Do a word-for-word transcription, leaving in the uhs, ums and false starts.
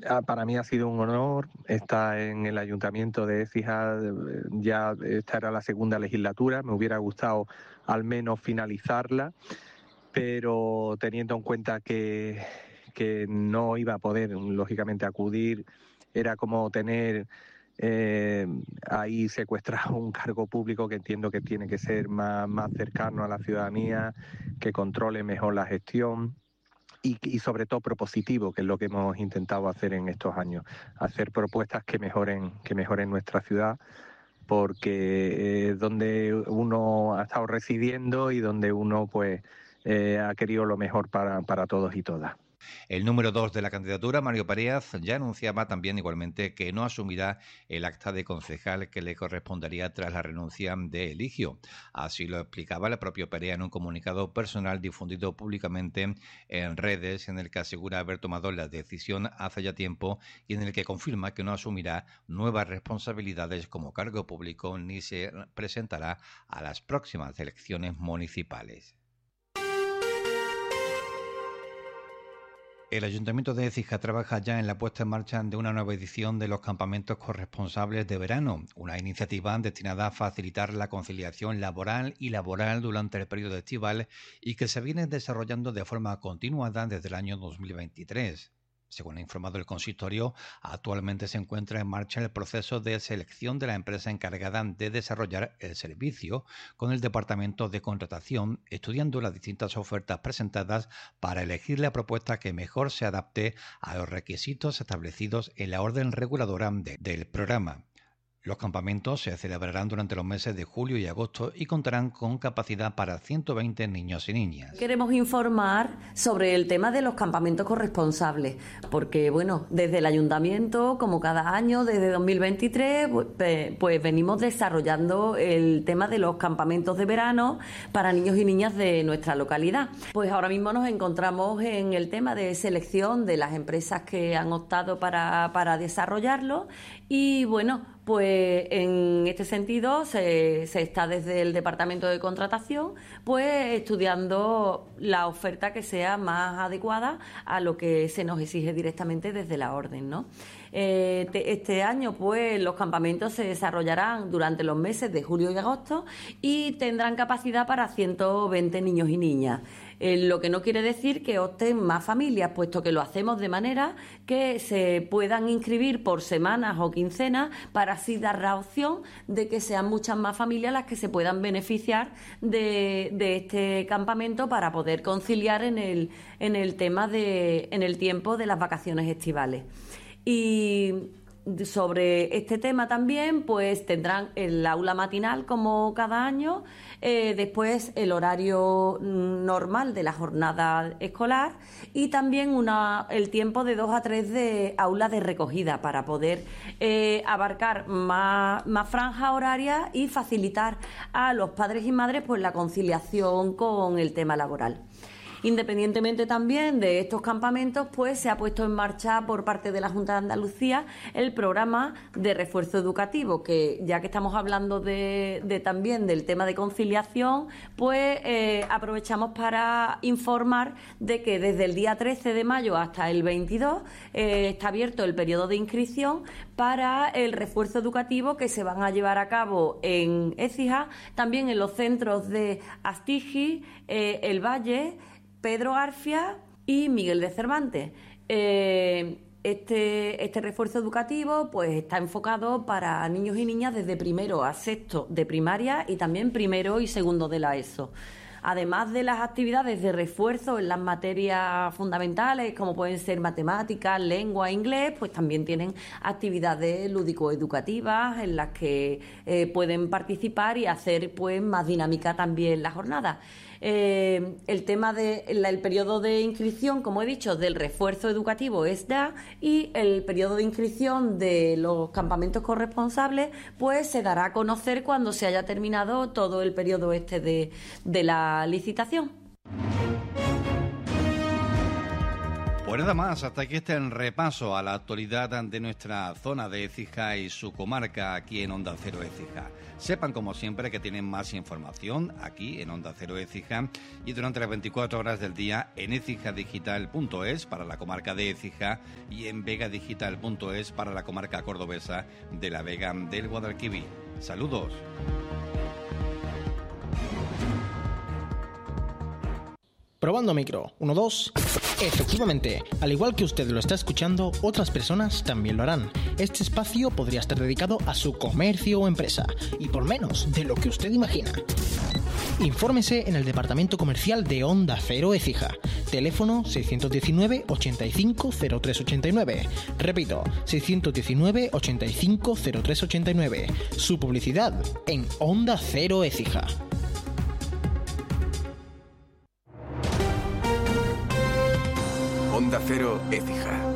Para mí ha sido un honor estar en el Ayuntamiento de Écija. Ya esta era la segunda legislatura, me hubiera gustado al menos finalizarla, pero teniendo en cuenta que, que no iba a poder, lógicamente, acudir, era como tener eh, ahí secuestrado un cargo público que entiendo que tiene que ser más, más cercano a la ciudadanía, que controle mejor la gestión. Y, y sobre todo propositivo, que es lo que hemos intentado hacer en estos años, hacer propuestas que mejoren, que mejoren nuestra ciudad, porque es donde uno ha estado residiendo y donde uno pues eh, ha querido lo mejor para, para todos y todas. El número dos de la candidatura, Mario Pareaz, ya anunciaba también igualmente que no asumirá el acta de concejal que le correspondería tras la renuncia de Eligio. Así lo explicaba el propio Perea en un comunicado personal difundido públicamente en redes, en el que asegura haber tomado la decisión hace ya tiempo y en el que confirma que no asumirá nuevas responsabilidades como cargo público ni se presentará a las próximas elecciones municipales. El Ayuntamiento de Écija trabaja ya en la puesta en marcha de una nueva edición de los campamentos corresponsables de verano, una iniciativa destinada a facilitar la conciliación laboral y laboral durante el periodo estival y que se viene desarrollando de forma continuada desde el año dos mil veintitrés. Según ha informado el consistorio, actualmente se encuentra en marcha el proceso de selección de la empresa encargada de desarrollar el servicio con el Departamento de Contratación, estudiando las distintas ofertas presentadas para elegir la propuesta que mejor se adapte a los requisitos establecidos en la orden reguladora de, del programa. Los campamentos se celebrarán durante los meses de julio y agosto y contarán con capacidad para ciento veinte niños y niñas. Queremos informar sobre el tema de los campamentos corresponsables, porque bueno, desde el Ayuntamiento, como cada año, desde dos mil veintitrés, pues, pues venimos desarrollando el tema de los campamentos de verano para niños y niñas de nuestra localidad. Pues ahora mismo nos encontramos en el tema de selección de las empresas que han optado para, para desarrollarlo y bueno, pues en este sentido se, se está desde el Departamento de Contratación pues estudiando la oferta que sea más adecuada a lo que se nos exige directamente desde la orden, ¿no? Eh, este año pues los campamentos se desarrollarán durante los meses de julio y agosto y tendrán capacidad para ciento veinte niños y niñas. Eh, lo que no quiere decir que opten más familias, puesto que lo hacemos de manera que se puedan inscribir por semanas o quincenas para así dar la opción de que sean muchas más familias las que se puedan beneficiar de, de este campamento para poder conciliar en el, en el tema de, en el tiempo de las vacaciones estivales. Y sobre este tema también pues tendrán el aula matinal como cada año, eh, después el horario normal de la jornada escolar y también una, el tiempo de dos a tres de aula de recogida para poder eh, abarcar más, más franjas horarias y facilitar a los padres y madres pues la conciliación con el tema laboral. Independientemente también de estos campamentos, pues se ha puesto en marcha por parte de la Junta de Andalucía el programa de refuerzo educativo, que ya que estamos hablando de, de también del tema de conciliación, pues eh, aprovechamos para informar de que desde el día trece de mayo hasta el veintidós eh, está abierto el periodo de inscripción para el refuerzo educativo que se van a llevar a cabo en Écija, también en los centros de Astigi, eh, El Valle, Pedro Arfia y Miguel de Cervantes. Eh, este, este refuerzo educativo pues está enfocado para niños y niñas desde primero a sexto de primaria y también primero y segundo de la ESO. Además de las actividades de refuerzo en las materias fundamentales, como pueden ser matemáticas, lengua, inglés, pues también tienen actividades lúdico-educativas en las que eh, pueden participar y hacer pues más dinámica también la jornada. Eh, el tema del de, periodo de inscripción, como he dicho, del refuerzo educativo es ya, y el periodo de inscripción de los campamentos corresponsables pues se dará a conocer cuando se haya terminado todo el periodo este de, de la licitación. Por Pues nada más, hasta aquí este repaso a la actualidad de nuestra zona de Écija y su comarca aquí en Onda Cero Écija. Sepan, como siempre, que tienen más información aquí en Onda Cero Écija y durante las veinticuatro horas del día en écijadigital punto es para la comarca de Écija y en vegadigital punto es para la comarca cordobesa de la Vega del Guadalquivir. Saludos. Probando micro, uno, dos. Efectivamente, al igual que usted lo está escuchando, otras personas también lo harán. Este espacio podría estar dedicado a su comercio o empresa, y por menos de lo que usted imagina. Infórmese en el departamento comercial de Onda Cero Écija. Teléfono seiscientos diecinueve, ochenta y cinco, cero tres ochenta y nueve. Repito, seiscientos diecinueve, ochenta y cinco, cero tres ochenta y nueve. Su publicidad en Onda Cero Écija. Onda Cero Écija.